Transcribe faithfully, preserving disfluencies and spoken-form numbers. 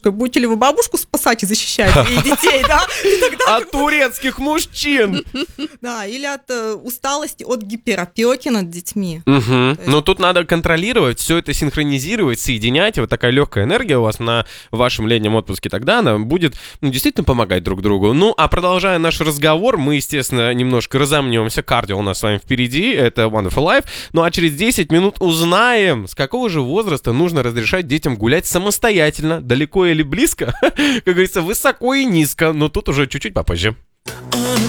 бабушкой, будете ли вы бабушку спасать и защищать, и детей, да? От турецких мужчин. Да, или от усталости, от гиперопеки над детьми. Но тут надо контролировать, все это синхронизировать, соединять. Вот такая легкая энергия у вас на вашем летнем отпуске, тогда она будет ну, действительно помогать друг другу. Ну, а продолжая наш разговор, мы, естественно, немножко разомнемся. Кардио у нас с вами впереди, это Wonderful Life. Ну, а через десять минут узнаем, с какого же возраста нужно разрешать детям гулять самостоятельно, далеко или близко, как говорится, высоко и низко, но тут уже чуть-чуть попозже.